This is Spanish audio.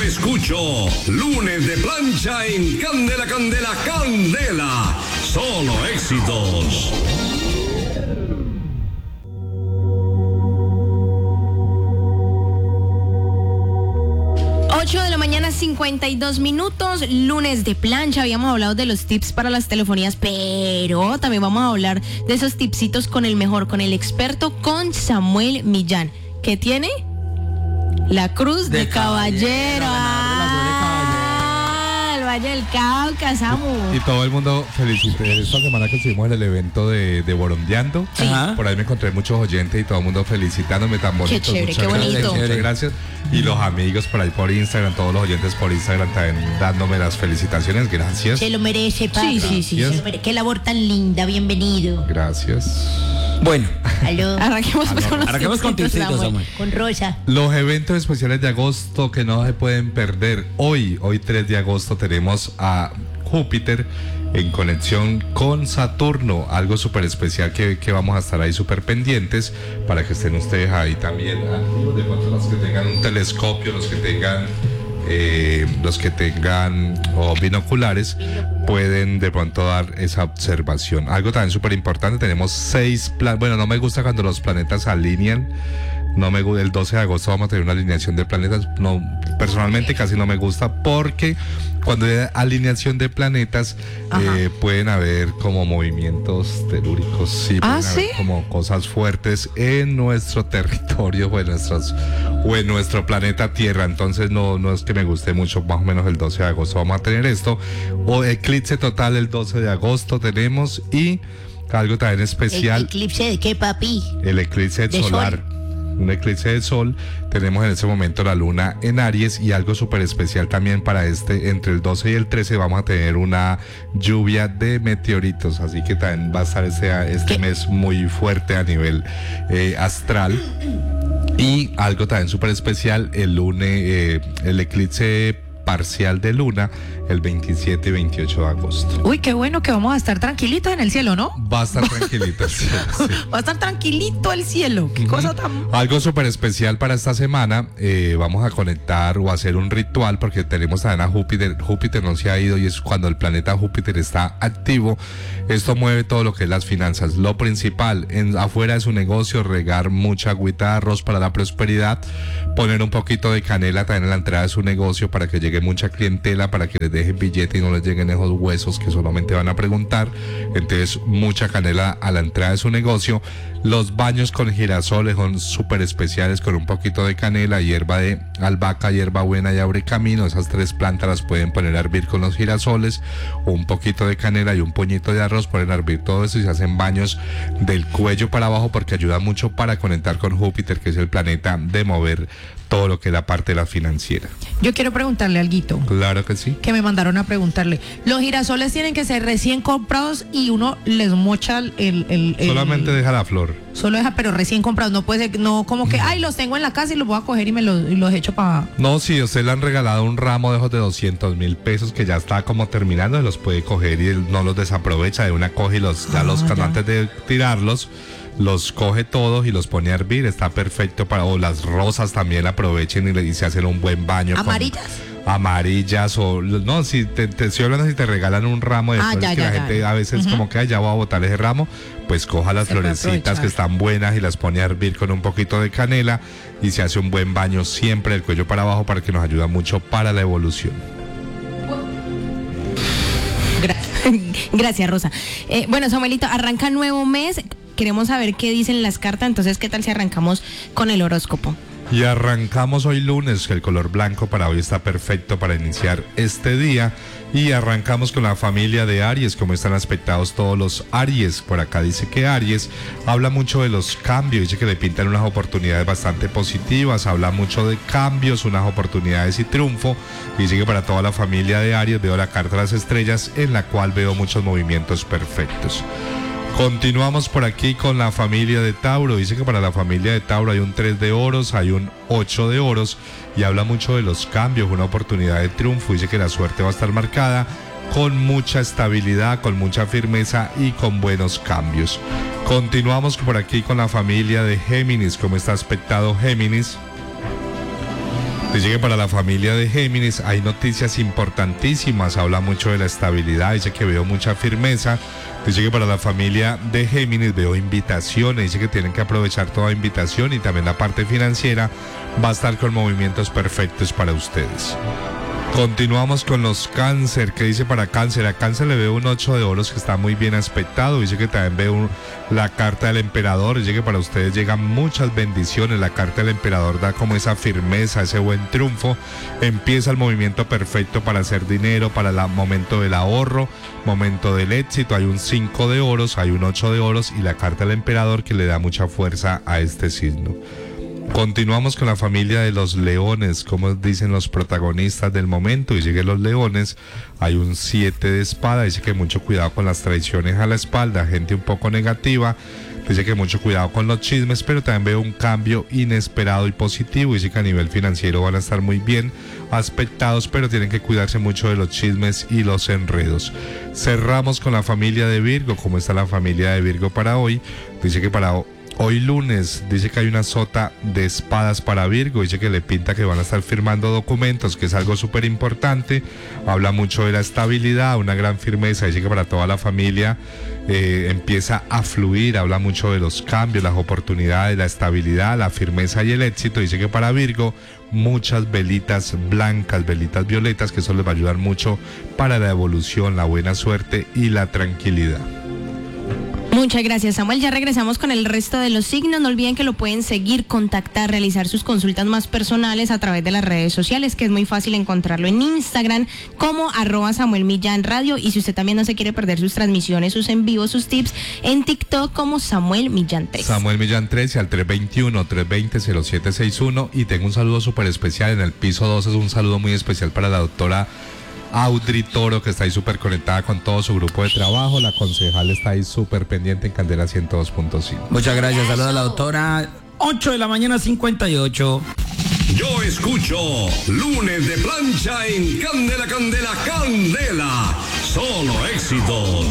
escucho. Lunes de plancha en Candela, Candela, Candela. Solo éxitos. 8:52 a.m, lunes de plancha. Habíamos hablado de los tips para las telefonías, pero también vamos a hablar de esos tipsitos con el mejor, con el experto, con Samuel Millán, que tiene la Cruz de Caballero. El Valle del Cauca, Samu. Y todo el mundo felicité. Esta semana que estuvimos en el evento de Borondeando, Sí. por ahí me encontré muchos oyentes y todo el mundo felicitándome, tan bonito. Qué chévere, qué bonito. Muchas gracias. Y los amigos por ahí por Instagram, todos los oyentes por Instagram también dándome las felicitaciones. Gracias. Se lo merece, papi. Sí. Yes. Se lo merece. Qué labor tan linda, bienvenido. Gracias. Bueno, Aló, Arranquemos con los arranquemos con tipsitos, tipsitos, Samuel. con Rosa. Los eventos especiales de agosto que no se pueden perder. Hoy 3 de agosto, tenemos a Júpiter en conexión con Saturno, algo súper especial que vamos a estar ahí súper pendientes para que estén ustedes ahí también activos. De pronto los que tengan un telescopio, los que tengan binoculares, pueden de pronto dar esa observación. Algo también súper importante, tenemos 6 planetas. Bueno, no me gusta cuando los planetas se alinean. No me gusta. El 12 de agosto vamos a tener una alineación de planetas. No, personalmente casi no me gusta, porque cuando hay alineación de planetas pueden haber como movimientos telúricos, sí, pueden haber como cosas fuertes en nuestro territorio o en nuestro planeta Tierra. Entonces no es que me guste mucho. Más o menos el 12 de agosto vamos a tener esto. O eclipse total el 12 de agosto tenemos. Y algo también especial. ¿El eclipse de qué, papi? El eclipse solar. Un eclipse de sol. Tenemos en ese momento la luna en Aries, y algo súper especial también para entre el 12 y el 13 vamos a tener una lluvia de meteoritos, así que también va a estar este mes muy fuerte a nivel astral. Y algo también súper especial, el lunes, el eclipse parcial de luna, el 27 y 28 de agosto. Uy, qué bueno que vamos a estar tranquilitos en el cielo, ¿no? Va a estar tranquilito el cielo, sí. Va a estar tranquilito el cielo. Qué cosa tan... Algo súper especial para esta semana, vamos a conectar o hacer un ritual, porque tenemos también a Júpiter. Júpiter no se ha ido, y es cuando el planeta Júpiter está activo. Esto mueve todo lo que es las finanzas. Lo principal, afuera de su negocio, regar mucha agüita de arroz para la prosperidad, poner un poquito de canela también en la entrada de su negocio para que llegue mucha clientela, para que les dejen billete y no les lleguen esos huesos que solamente van a preguntar. Entonces, mucha canela a la entrada de su negocio. Los baños con girasoles son súper especiales, con un poquito de canela, hierba de albahaca, hierbabuena y abre camino. Esas 3 plantas las pueden poner a hervir con los girasoles, o un poquito de canela y un puñito de arroz, ponen a hervir todo eso y se hacen baños del cuello para abajo, porque ayuda mucho para conectar con Júpiter, que es el planeta de mover todo lo que es la parte de la financiera. Yo quiero preguntarle alguito. Claro que sí. Que me mandaron a preguntarle. Los girasoles tienen que ser recién comprados y uno les mocha el Solamente deja la flor. Solo deja, pero recién comprados. No puede ser, no como que, ay, los tengo en la casa y los voy a coger y los echo para... No, si usted le han regalado un ramo de esos de 200,000 pesos que ya está como terminando, los puede coger y él no los desaprovecha. De una coge y antes de tirarlos, los coge todos y los pone a hervir. Está perfecto o las rosas también aprovechen y se hacen un buen baño. Amarillas o no, si te estoy hablando, si te regalan un ramo de flores, la gente a veces como que ya voy a botar ese ramo, pues coja las florecitas que están buenas y las pone a hervir con un poquito de canela y se hace un buen baño siempre del cuello para abajo, para que nos ayuda mucho para la evolución. Gracias, Rosa. Bueno, Samuelito, arranca nuevo mes. Queremos saber qué dicen las cartas, entonces, ¿qué tal si arrancamos con el horóscopo? Y arrancamos hoy lunes, que el color blanco para hoy está perfecto para iniciar este día. Y arrancamos con la familia de Aries, como están aspectados todos los Aries. Por acá dice que Aries habla mucho de los cambios, dice que le pintan unas oportunidades bastante positivas, habla mucho de cambios, unas oportunidades y triunfo. Dice que para toda la familia de Aries veo la carta de las estrellas, en la cual veo muchos movimientos perfectos. Continuamos por aquí con la familia de Tauro. Dice que para la familia de Tauro hay un 3 de oros, hay un 8 de oros, y habla mucho de los cambios, una oportunidad de triunfo. Dice que la suerte va a estar marcada con mucha estabilidad, con mucha firmeza y con buenos cambios. Continuamos por aquí con la familia de Géminis. ¿Cómo está aspectado Géminis? Dice que para la familia de Géminis hay noticias importantísimas, habla mucho de la estabilidad, dice que veo mucha firmeza. Dice que para la familia de Géminis veo invitaciones, dice que tienen que aprovechar toda invitación y también la parte financiera va a estar con movimientos perfectos para ustedes. Continuamos con los Cáncer. ¿Qué dice para Cáncer? A Cáncer le veo un 8 de oros que está muy bien aspectado. Dice que también veo la carta del Emperador. Dice que para ustedes llegan muchas bendiciones. La carta del Emperador da como esa firmeza, ese buen triunfo. Empieza el movimiento perfecto para hacer dinero, para el momento del ahorro, momento del éxito. Hay un 5 de oros, hay un 8 de oros y la carta del Emperador que le da mucha fuerza a este signo. Continuamos con la familia de los leones, como dicen los protagonistas del momento. Dice que los leones, hay un 7 de espada, dice que mucho cuidado con las traiciones a la espalda, gente un poco negativa, dice que mucho cuidado con los chismes, pero también veo un cambio inesperado y positivo. Dice que a nivel financiero van a estar muy bien aspectados, pero tienen que cuidarse mucho de los chismes y los enredos. Cerramos con la familia de Virgo. ¿Cómo está la familia de Virgo para hoy? Dice que para hoy lunes, dice que hay una sota de espadas para Virgo, dice que le pinta que van a estar firmando documentos, que es algo súper importante, habla mucho de la estabilidad, una gran firmeza, dice que para toda la familia empieza a fluir, habla mucho de los cambios, las oportunidades, la estabilidad, la firmeza y el éxito. Dice que para Virgo muchas velitas blancas, velitas violetas, que eso les va a ayudar mucho para la evolución, la buena suerte y la tranquilidad. Muchas gracias, Samuel. Ya regresamos con el resto de los signos. No olviden que lo pueden seguir, contactar, realizar sus consultas más personales a través de las redes sociales, que es muy fácil encontrarlo en Instagram como @SamuelMillanRadio. Y si usted también no se quiere perder sus transmisiones, sus en vivo, sus tips, en TikTok como Samuel Millán 3. Samuel Millán 3 y al 321-320-0761. Y tengo un saludo súper especial en el piso 2. Es un saludo muy especial para la doctora Audrey Toro, que está ahí súper conectada con todo su grupo de trabajo. La concejal está ahí súper pendiente en Candela 102.5. Muchas gracias, saludos a la doctora. 8 de la mañana, 58. Yo escucho Lunes de Plancha en Candela, Candela, Candela. Solo éxitos.